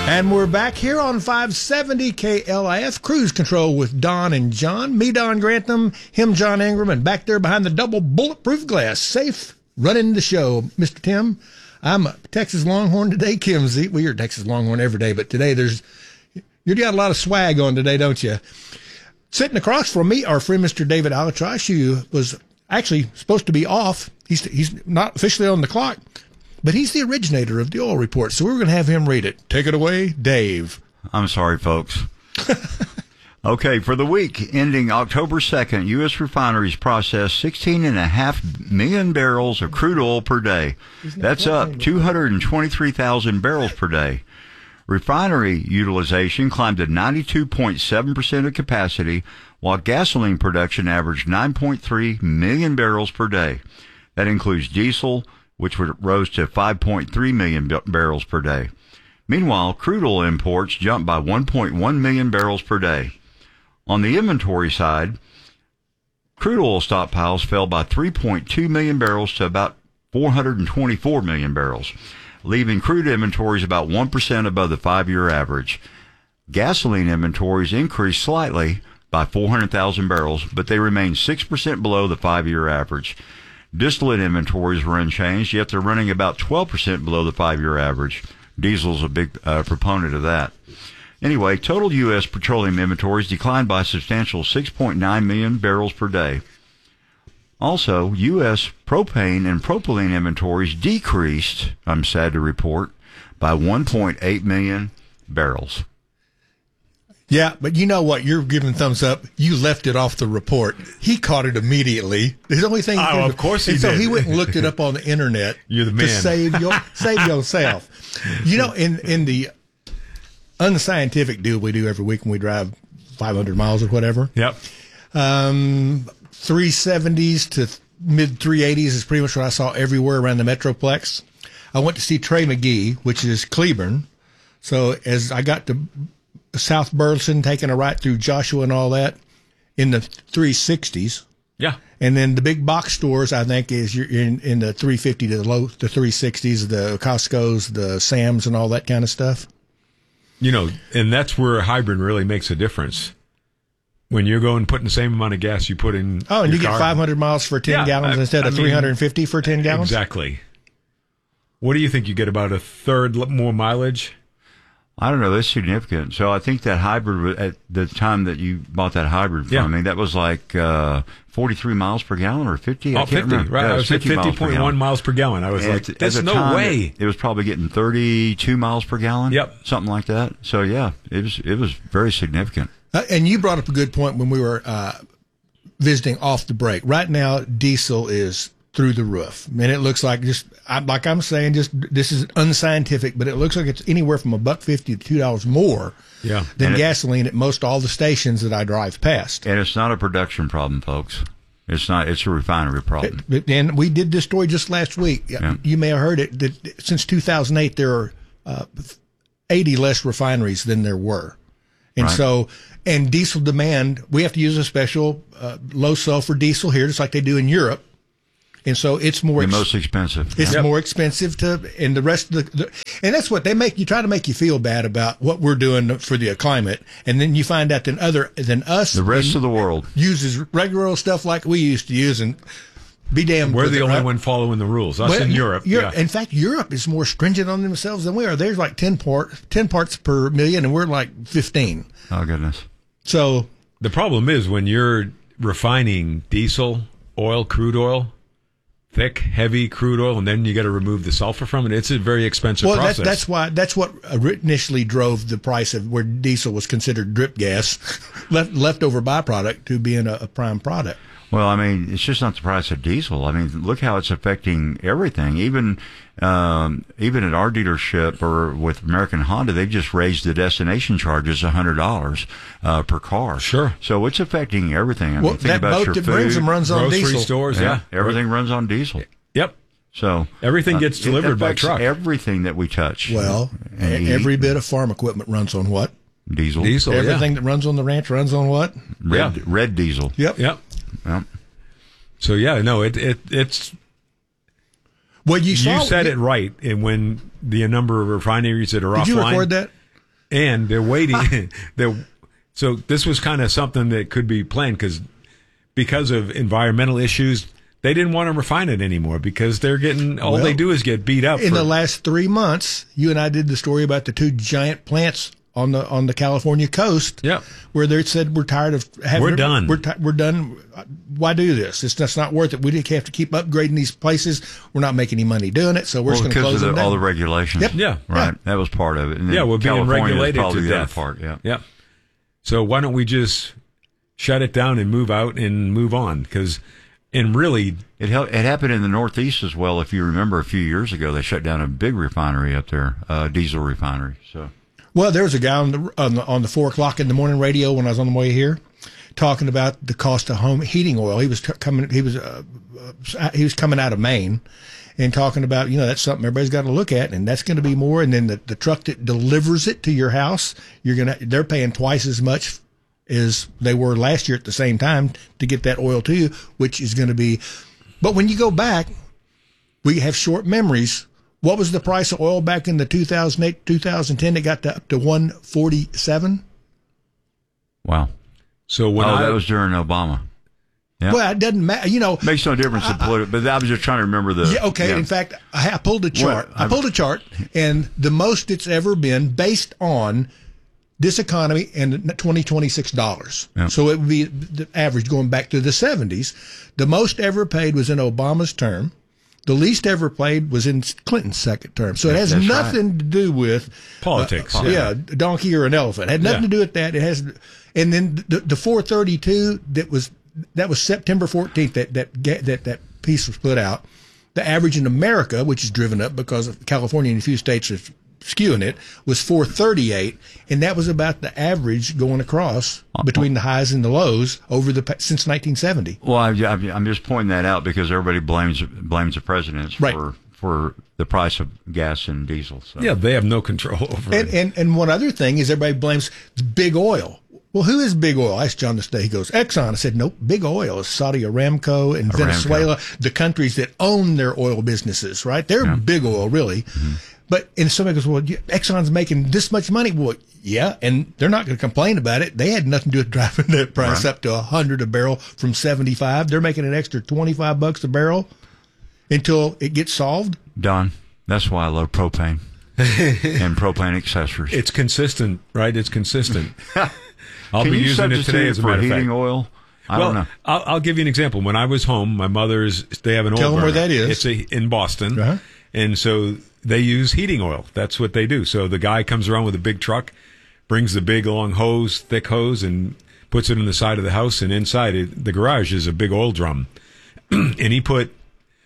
And we're back here on 570 KLIF Cruise Control with Don and John. Me, Don Grantham, him, John Ingram, and back there behind the double bulletproof glass, safe, running the show, Mr. Tim. I'm a Texas Longhorn today. Kim's, well, you're a Texas Longhorn every day, but today you got a lot of swag on today, don't you? Sitting across from me, our friend Mr. David Alatrash, who was actually supposed to be off. He's not officially on the clock. But he's the originator of the oil report, so we're going to have him read it. Take it away, Dave. I'm sorry, folks. Okay, for the week ending October 2nd, U.S. refineries processed 16.5 million barrels of crude oil per day. That's up 223,000 barrels per day. Refinery utilization climbed to 92.7% of capacity, while gasoline production averaged 9.3 million barrels per day. That includes diesel, which rose to 5.3 million barrels per day. Meanwhile, crude oil imports jumped by 1.1 million barrels per day. On the inventory side, crude oil stockpiles fell by 3.2 million barrels to about 424 million barrels, leaving crude inventories about 1% above the 5-year average. Gasoline inventories increased slightly by 400,000 barrels, but they remain 6% below the 5-year average. Distillate inventories were unchanged, yet they're running about 12% below the 5-year average. Diesel's a big proponent of that. Anyway, total U.S. petroleum inventories declined by a substantial 6.9 million barrels per day. Also, U.S. propane and propylene inventories decreased, I'm sad to report, by 1.8 million barrels. Yeah, but you know what? You're giving thumbs up. You left it off the report. He caught it immediately. The only thing. Oh, of course he did. So he went and looked it up on the internet. You're the man. To save yourself. You know, in the unscientific deal we do every week when we drive 500 miles or whatever. Yep. 370s to mid 380s is pretty much what I saw everywhere around the Metroplex. I went to see Trey McGee, which is Cleburne. So as I got to South Burleson, taking a right through Joshua and all that, in the 360s. Yeah. And then the big box stores, I think, is you're in the 350 to the 360s, the Costco's, the Sam's, and all that kind of stuff. You know, and that's where a hybrid really makes a difference. When you're going putting the same amount of gas you put in. Oh, and your you car. get 500 miles for 10 gallons instead of 350 for 10 gallons? Exactly. What do you think? You get about a third more mileage? I don't know. That's significant. So I think that hybrid, at the time that you bought that hybrid from me, that was like 43 miles per gallon or 50? I can't remember. Right. Yeah, I was at 50.1 miles per gallon. I was like, there's no way. It was probably getting 32 miles per gallon. Yep. Something like that. So, yeah, it was very significant. And you brought up a good point when we were visiting off the break. Right now, diesel is through the roof. And it looks like like I'm saying, this is unscientific, but it looks like it's anywhere from $1.50 to $2 more than gasoline at most all the stations that I drive past. And it's not a production problem, folks. It's not. It's a refinery problem. And we did this story just last week. Yeah. You may have heard it. That since 2008, there are 80 less refineries than there were. And so, and diesel demand, we have to use a special low sulfur diesel here, just like they do in Europe. And so it's more most expensive. It's more expensive and the rest of and that's what they try to make you feel bad about what we're doing for the climate. And then you find out than us, the rest of the world uses regular old stuff like we used to use, and be damned. We're the only one following the rules. Us in Europe. In fact, Europe is more stringent on themselves than we are. There's like 10 parts per million, and we're like 15. Oh, goodness. So the problem is when you're refining diesel, oil, crude oil, thick, heavy crude oil, and then you got to remove the sulfur from it. It's a very expensive process. That's what initially drove the price of where diesel was considered drip gas, leftover byproduct, to being a prime product. Well, I mean, it's just not the price of diesel. I mean, look how it's affecting everything. Even at our dealership or with American Honda, they've just raised the destination charges $100 per car. Sure. So it's affecting everything. I mean, think about your boat that food, brings them runs on grocery diesel. stores. Everything runs on diesel. Yep. So everything gets delivered by truck. Everything that we touch. Well, every bit of farm equipment runs on what? Diesel. Everything that runs on the ranch runs on what? Red diesel. Yep. Yep. So it's. Well, you said it right, and when the number of refineries that are offline. Did you record that? And they're waiting. So this was kind of something that could be planned because of environmental issues. They didn't want to refine it anymore because they're getting all they do is get beat up. In the last 3 months, you and I did the story about the 2 giant plants on the California coast. Yeah, where they said we're tired of having. We're done. We're done. Why do this? It's just not worth it. We have to keep upgrading these places. We're not making any money doing it, so we're just going to close them down. All the regulations. Yep. Yeah, right. Yeah. That was part of it. And we're being regulated to the death. Other part. Yeah. Yeah. So why don't we just shut it down and move out and move on? And really, it happened in the Northeast as well. If you remember, a few years ago, they shut down a big refinery up there, diesel refinery. So, well, there was a guy on the 4 o'clock in the morning radio when I was on the way here, talking about the cost of home heating oil. He was coming out of Maine, and talking about that's something everybody's got to look at, and that's going to be more. And then the truck that delivers it to your house, they're paying twice as much as they were last year at the same time to get that oil to you, which is going to be. But when you go back, we have short memories. What was the price of oil back in the 2008, 2010? It got up to $147. Wow. So that was during Obama. Yeah. Well, it doesn't matter. Makes no difference in political. But I was just trying to remember the. Yeah. Okay. Yeah. In fact, I pulled a chart. I pulled a chart, and the most it's ever been based on this economy and $26. Yeah. So it would be the average going back to the 70s. The most ever paid was in Obama's term. The least ever paid was in Clinton's second term. So it has nothing to do with politics. A donkey or an elephant. It had nothing to do with that. It has, and then the 432 that was September 14th. That piece was put out. The average in America, which is driven up because of California and a few states are skewing it, was 438, and that was about the average going across between the highs and the lows since 1970. Well, I'm just pointing that out because everybody blames the presidents for the price of gas and diesel. So. Yeah, they have no control over it. And one other thing is everybody blames big oil. Well, who is big oil? I asked John this day. He goes, Exxon. I said, nope, big oil is Saudi Aramco and Venezuela, the countries that own their oil businesses, right? They're big oil, really. Mm-hmm. And somebody goes, well, Exxon's making this much money. Well, yeah, and they're not going to complain about it. They had nothing to do with driving that price up to $100 a barrel from 75. They're making an extra $25 a barrel until it gets solved. Don, that's why I love propane and propane accessories. It's consistent, right? It's consistent. I'll be using it today as a matter of fact. Heating oil? I don't know. I'll give you an example. When I was home, my they have an oil Tell them burner. where that is. It's in Boston. And so they use heating oil. That's what they do. So the guy comes around with a big truck, brings the big long hose, thick hose, and puts it in the side of the house. And inside the garage is a big oil drum. And he put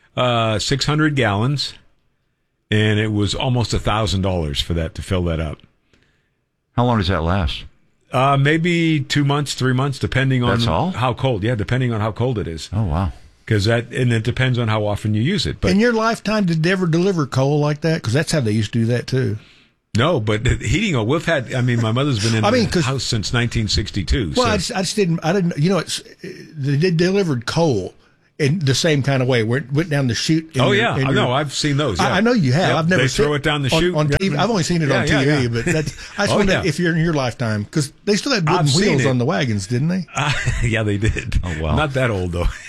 600 gallons, and it was almost $1,000 for that to fill that up. How long does that last? Maybe 2 months, 3 months, depending on how cold. Yeah, depending on how cold it is. Oh, wow. And it depends on how often you use it. But in your lifetime, did they ever deliver coal like that? Because that's how they used to do that too. No, but heating oil. My mother's been in the house since 1962. Well, so. I didn't. They delivered coal in the same kind of way. Went down the chute. I've seen those. Yeah. I know you have. Yep, I've never they throw it down the chute on TV. I've only seen it on TV, but I just wonder if you're in your lifetime, because they still had wooden wheels on the wagons, didn't they? Yeah, they did. Oh wow, not that old though.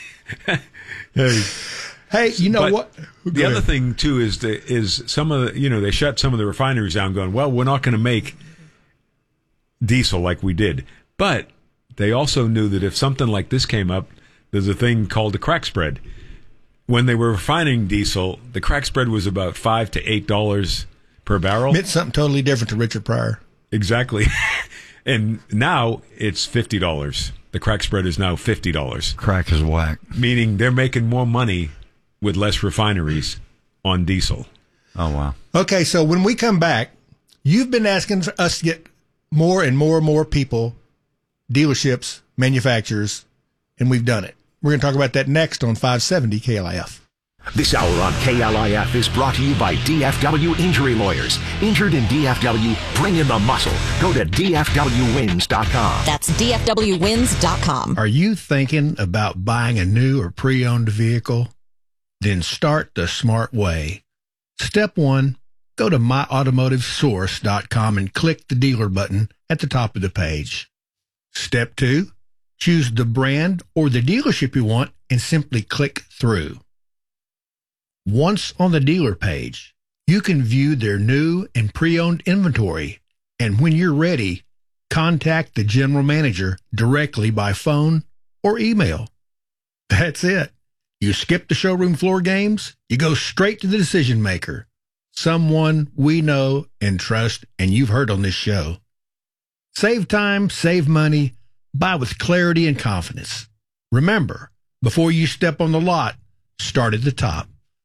Hey, what? The other thing too is some of the, they shut some of the refineries down, going, well, we're not going to make diesel like we did. But they also knew that if something like this came up, there's a thing called the crack spread. When they were refining diesel, the crack spread was about $5 to $8 per barrel. Meant something totally different to Richard Pryor. Exactly. And now it's $50. The crack spread is now $50. Crack is whack. Meaning they're making more money with less refineries on diesel. Oh, wow. Okay, so when we come back, you've been asking us to get more and more people, dealerships, manufacturers, and we've done it. We're going to talk about that next on 570 KLIF. This hour on KLIF is brought to you by DFW Injury Lawyers. Injured in DFW? Bring in the muscle. Go to DFWWins.com. That's DFWWins.com. Are you thinking about buying a new or pre-owned vehicle? Then start the smart way. Step 1, Go to myautomotivesource.com and click the dealer button at the top of the page. Step 2, choose the brand or the dealership you want and simply click through. Once on the dealer page, you can view their new and pre-owned inventory, and when you're ready, contact the general manager directly by phone or email. That's it. You skip the showroom floor games, you go straight to the decision maker, someone we know and trust and you've heard on this show. Save time, save money, buy with clarity and confidence. Remember, before you step on the lot, start at the top.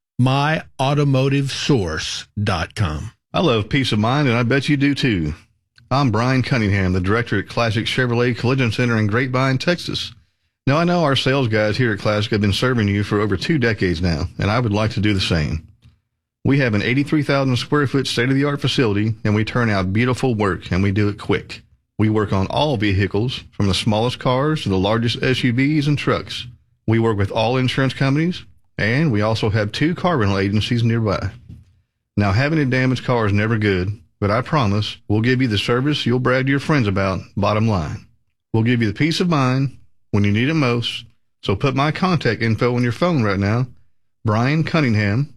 myautomotivesource.com. I love peace of mind, and I bet you do too. I'm Brian Cunningham, the director at Classic Chevrolet Collision Center in Grapevine, Texas. Now, I know our sales guys here at Classic have been serving you for over 2 decades now, and I would like to do the same. We have an 83,000 square foot state-of-the-art facility, and we turn out beautiful work, and we do it quick. We work on all vehicles, from the smallest cars to the largest SUVs and trucks. We work with all insurance companies, and we also have 2 car rental agencies nearby. Now, having a damaged car is never good, but I promise we'll give you the service you'll brag to your friends about, bottom line. We'll give you the peace of mind when you need it most, so put my contact info on your phone right now. Brian Cunningham,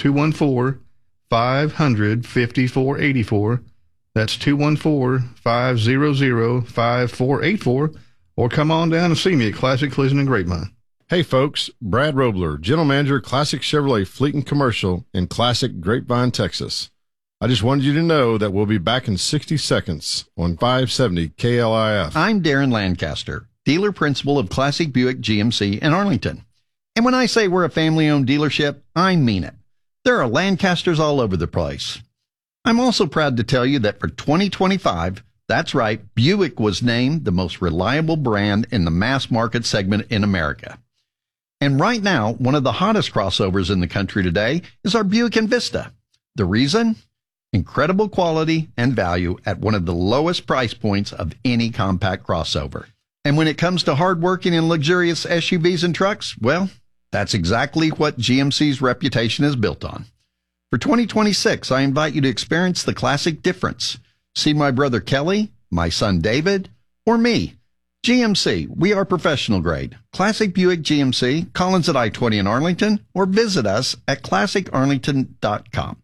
214-500-5484. That's 214-500-5484. Or come on down and see me at Classic Collision in Grapevine. Hey folks, Brad Robler, General Manager, Classic Chevrolet Fleet and Commercial in Classic Grapevine, Texas. I just wanted you to know that we'll be back in 60 seconds on 570 KLIF. I'm Darren Lancaster, dealer principal of Classic Buick GMC in Arlington. And when I say we're a family-owned dealership, I mean it. There are Lancasters all over the place. I'm also proud to tell you that for 2025, that's right, Buick was named the most reliable brand in the mass market segment in America. And right now, one of the hottest crossovers in the country today is our Buick Envista. The reason? Incredible quality and value at one of the lowest price points of any compact crossover. And when it comes to hardworking and luxurious SUVs and trucks, well, that's exactly what GMC's reputation is built on. For 2026, I invite you to experience the classic difference. See my brother Kelly, my son David, or me. GMC, we are professional grade. Classic Buick GMC, Collins at I-20 in Arlington, or visit us at classicarlington.com.